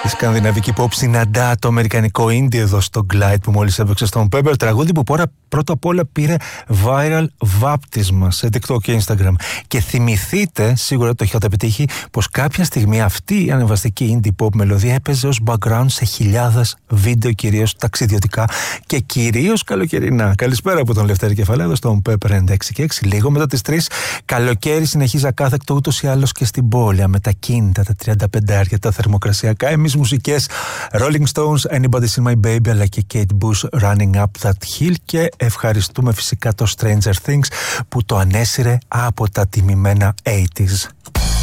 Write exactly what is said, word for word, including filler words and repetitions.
Η σκανδιναβική pop συναντά το αμερικανικό indie εδώ στο Glide που μόλις έπαιξε στον Pepper. Τραγούδι που πόρα, πρώτα απ' όλα πήρε viral βάπτισμα σε TikTok και Instagram. Και θυμηθείτε, σίγουρα το έχετε πετύχει, πως κάποια στιγμή αυτή η ανεβαστική indie pop μελωδία έπαιζε ως background σε χιλιάδες βίντεο, κυρίως ταξιδιωτικά και κυρίως καλοκαιρινά. Καλησπέρα από τον Λευτέρη Κεφαλέδο στον Pepper ενενήντα έξι και έξι. Λίγο μετά τις τρεις, καλοκαίρι συνεχίζει ακάθεκτο ούτως ή άλλως και στην πόλη. Με τα κίνητα, τα τριάντα πέντε άρια, τα θερμοκρασιακά. Εμείς μουσικές Rolling Stones, Anybody's Seen My Baby, αλλά και Kate Bush, Running Up That Hill. Και ευχαριστούμε φυσικά το Stranger Things που το ανέσυρε από τα τιμημένα ογδόντα.